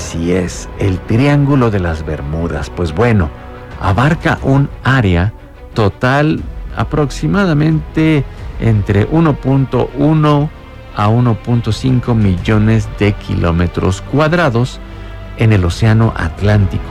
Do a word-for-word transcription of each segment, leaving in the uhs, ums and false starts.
Así es, el Triángulo de las Bermudas. Pues bueno, abarca un área total aproximadamente entre uno punto uno a uno punto cinco millones de kilómetros cuadrados en el Océano Atlántico,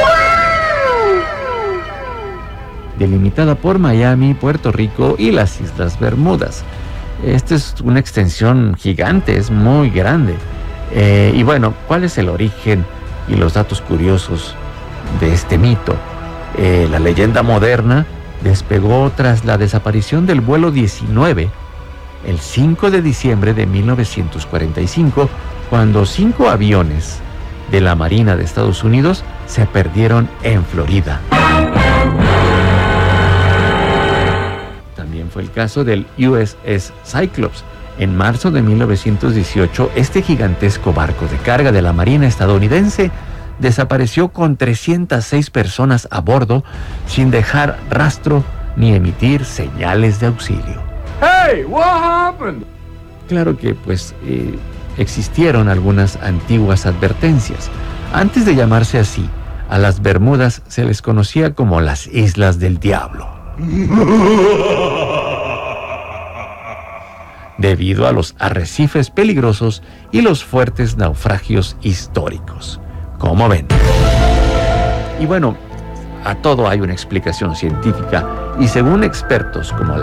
delimitada por Miami, Puerto Rico y las Islas Bermudas. Esta es una extensión gigante, es muy grande. Eh, y bueno, ¿cuál es el origen y los datos curiosos de este mito? Eh, la leyenda moderna despegó tras la desaparición del vuelo diecinueve, el cinco de diciembre de mil novecientos cuarenta y cinco, cuando cinco aviones de la Marina de Estados Unidos se perdieron en Florida. También fue el caso del U S S Cyclops. En marzo de mil novecientos dieciocho, este gigantesco barco de carga de la Marina estadounidense desapareció con trescientas seis personas a bordo sin dejar rastro ni emitir señales de auxilio. Hey, what happened? Claro que pues eh, existieron algunas antiguas advertencias. Antes de llamarse así, a las Bermudas se les conocía como las Islas del Diablo, debido a los arrecifes peligrosos y los fuertes naufragios históricos. ¿Cómo ven? Y bueno, a todo hay una explicación científica, y según expertos como la